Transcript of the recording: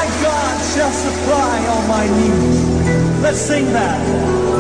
God shall supply all my needs. Let's sing that.